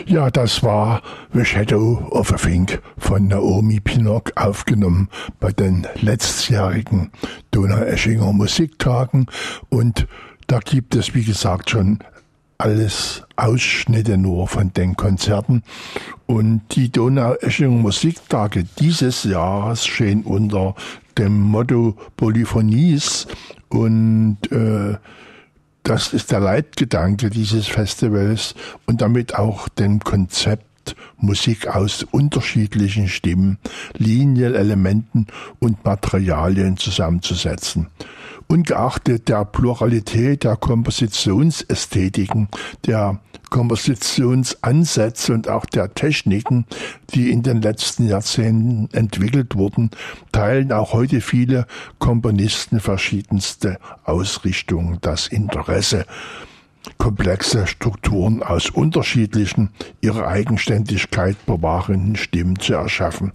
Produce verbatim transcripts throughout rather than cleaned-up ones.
Ja, das war The Shadow of a Fink von Naomi Pinnock, aufgenommen bei den letztjährigen Donaueschinger Musiktagen. Und da gibt es, wie gesagt, schon alles Ausschnitte nur von den Konzerten. Und die Donaueschinger Musiktage dieses Jahres stehen unter dem Motto Polyphonies. Und äh, das ist der Leitgedanke dieses Festivals und damit auch dem Konzept, Musik aus unterschiedlichen Stimmen, Linien, Elementen und Materialien zusammenzusetzen. Ungeachtet der Pluralität der Kompositionsästhetiken, der Kompositionsansätze und auch der Techniken, die in den letzten Jahrzehnten entwickelt wurden, teilen auch heute viele Komponisten verschiedenste Ausrichtungen das Interesse, komplexe Strukturen aus unterschiedlichen, ihre Eigenständigkeit bewahrenden Stimmen zu erschaffen.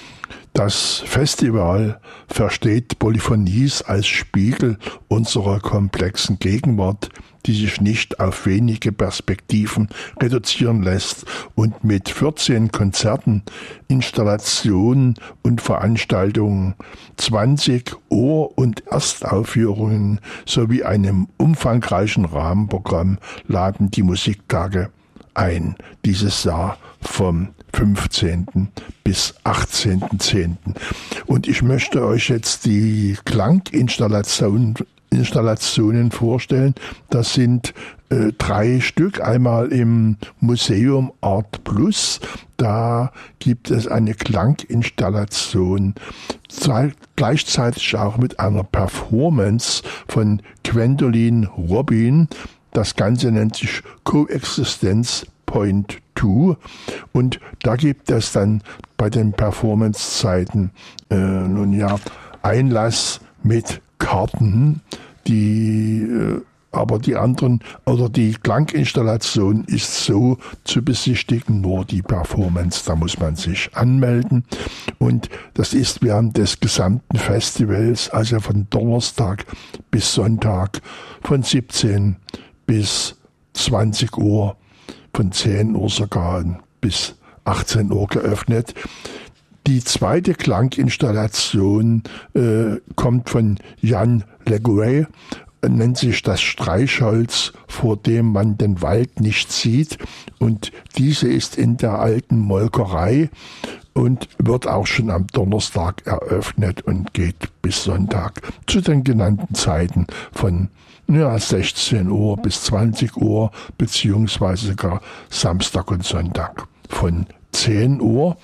Das Festival versteht Polyphonies als Spiegel unserer komplexen Gegenwart, die sich nicht auf wenige Perspektiven reduzieren lässt und mit vierzehn Konzerten, Installationen und Veranstaltungen, zwanzig Ohr- und Erstaufführungen sowie einem umfangreichen Rahmenprogramm laden die Musiktage ein, dieses Jahr vom fünfzehnten bis achtzehnten zehnten Und ich möchte euch jetzt die Klanginstallationen Installationen vorstellen. Das sind äh, drei Stück. Einmal im Museum Art Plus. Da gibt es eine Klanginstallation, zwei, gleichzeitig auch mit einer Performance von Gwendoline Robin. Das Ganze nennt sich Coexistence Point zwei und da gibt es dann bei den Performancezeiten äh, nun ja Einlass mit Karten, die äh, aber die anderen oder die Klanginstallation ist so zu besichtigen, nur die Performance, da muss man sich anmelden und das ist während des gesamten Festivals, also von Donnerstag bis Sonntag von siebzehn bis zwanzig Uhr, von zehn Uhr sogar bis achtzehn Uhr geöffnet. Die zweite Klanginstallation äh, kommt von Jan Leguay, nennt sich das Streichholz, vor dem man den Wald nicht sieht. Und diese ist in der alten Molkerei und wird auch schon am Donnerstag eröffnet und geht bis Sonntag zu den genannten Zeiten von ja, sechzehn Uhr bis zwanzig Uhr, beziehungsweise sogar Samstag und Sonntag von zehn Uhr.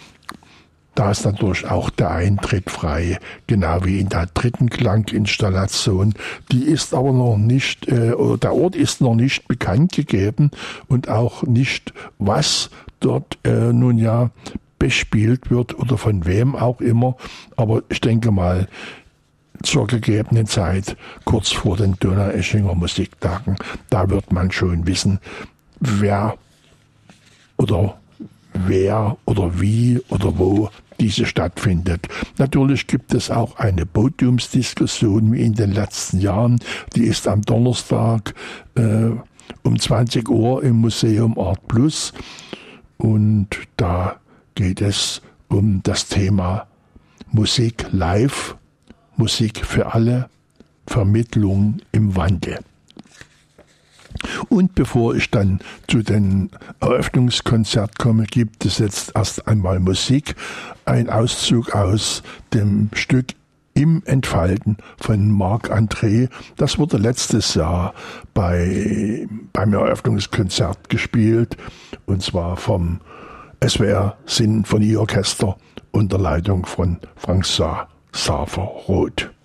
Da ist natürlich auch der Eintritt frei, genau wie in der dritten Klanginstallation. Die ist aber noch nicht, äh, oder der Ort ist noch nicht bekannt gegeben und auch nicht, was dort äh, nun ja bespielt wird oder von wem auch immer. Aber ich denke mal, zur gegebenen Zeit, kurz vor den Donaueschinger Musiktagen, da wird man schon wissen, wer oder wer oder wie oder wo diese stattfindet. Natürlich gibt es auch eine Podiumsdiskussion wie in den letzten Jahren. Die ist am Donnerstag äh, um zwanzig Uhr im Museum Art Plus und da geht es um das Thema Musik live, Musik für alle, Vermittlung im Wandel. Und bevor ich dann zu den Eröffnungskonzert komme, gibt es jetzt erst einmal Musik. Ein Auszug aus dem Stück Im Entfalten von Marc André. Das wurde letztes Jahr bei, beim Eröffnungskonzert gespielt. Und zwar vom S W R Sinfonieorchester unter Leitung von François Xaver Roth.